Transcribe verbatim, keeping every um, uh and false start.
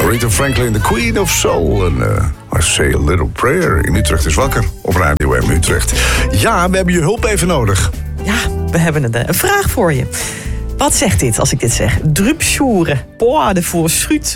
Aretha Franklin, the Queen of Soul. En uh, I Say a Little Prayer. In Utrecht is wakker. Op Radio M Utrecht. Ja, we hebben je hulp even nodig. Ja, we hebben een, een vraag voor je. Wat zegt dit als ik dit zeg? Drupsjoeren, poa de voor schuut.